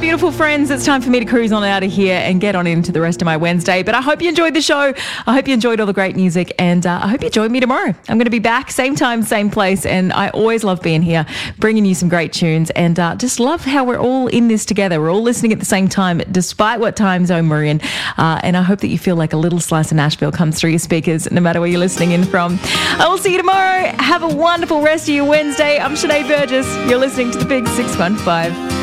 beautiful friends, it's time for me to cruise on out of here and get on into the rest of my Wednesday. But I hope you enjoyed the show. I hope you enjoyed all the great music, and I hope you join me tomorrow. I'm going to be back, same time, same place, and I always love being here, bringing you some great tunes, and just love how we're all in this together. We're all listening at the same time, despite what time zone we're in, and I hope that you feel like a little slice of Nashville comes through your speakers, no matter where you're listening in from. I will see you tomorrow. Have a wonderful rest of your Wednesday. I'm Sinead Burgess. You're listening to The Big 615.